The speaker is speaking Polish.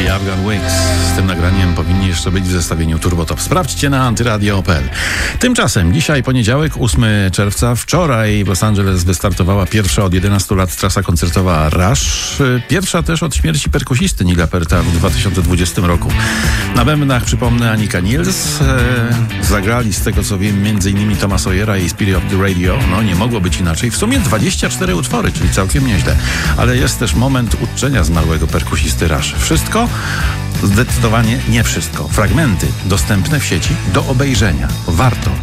Afghan Wigs. Z tym nagraniem powinni jeszcze być w zestawieniu Turbo Top. Sprawdźcie na antyradio.pl. Tymczasem dzisiaj poniedziałek, 8 czerwca. Wczoraj w Los Angeles wystartowała pierwsza od 11 lat trasa koncertowa Rush. Pierwsza też od śmierci perkusisty Nila Pearta w 2020 roku. Na bębnach, przypomnę, Annika Niels. Zagrali, z tego co wiem, m.in. Toma Sawyera i Spirit of the Radio. No nie mogło być inaczej. W sumie 24 utwory, czyli całkiem nieźle. Ale jest też moment uczczenia zmarłego perkusisty Rush. Wszystko? Zdecydowanie nie wszystko. Fragmenty dostępne w sieci do obejrzenia. Warto.